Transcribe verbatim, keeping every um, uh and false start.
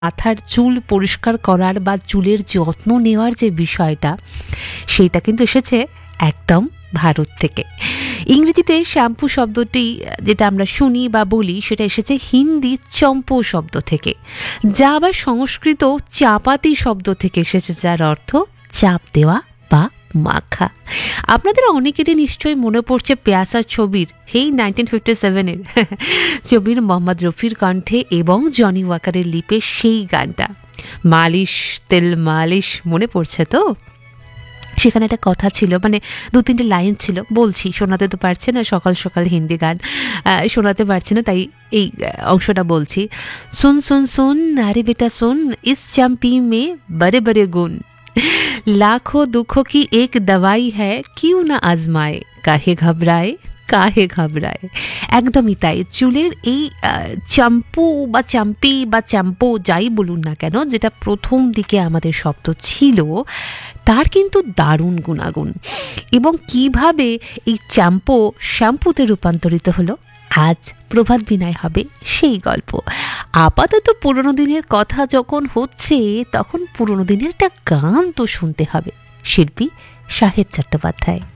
মাথার চুল পরিষ্কার করার বা চুলের যত্ন নেওয়ার যে বিষয়টা, সেইটা কিন্তু এসেছে একদম ভারত থেকে। ইংরেজিতে শ্যাম্পু শব্দটি যেটা আমরা শুনি বা বলি সেটা এসেছে হিন্দি চম্পু শব্দ থেকে, যা আবার সংস্কৃত চাপাতি শব্দ থেকে এসেছে, যার অর্থ চাপ দেওয়া বা মাখা। আপনাদের অনেকেরই নিশ্চয়ই মনে পড়ছে প্যাসা ছবির, এই নাইনটিন ফিফটি সেভেনের ছবির মোহাম্মদ রফির কণ্ঠে এবং জনি ওয়াকারের লিপে সেই গানটা, মালিশ তেল মালিশ, মনে পড়ছে তো? সেখানে একটা কথা ছিল, মানে দু তিনটে লাইন ছিল, বলছি, শোনাতে তো পারছে না, সকাল সকাল হিন্দি গান শোনাতে পারছি না, তাই এই অংশটা বলছি। সুন সুন সুন আরে বেটা সুন, ইস চাম্পি মে বড়ে বড়ে গুণ, लाखों दुखों की एक दवाई है, क्यों ना आजमाए, काहे घबराए কাহে ঘাবড়ায়। একদমই তাই। চুলের এই চাম্পু বা চাম্পি বা চ্যাম্পো যাই বলুন না কেন, যেটা প্রথম দিকে আমাদের শব্দ ছিল, তার কিন্তু দারুণ গুণাগুণ। এবং কিভাবে এই চ্যাম্পো শ্যাম্পুতে রূপান্তরিত হলো, আজ প্রভাত বিনয় হবে সেই গল্প। আপাতত পুরনো দিনের কথা যখন হচ্ছে, তখন পুরনো দিনের একটা গান তো শুনতে হবে, শিল্পী সাহেব চট্টোপাধ্যায়।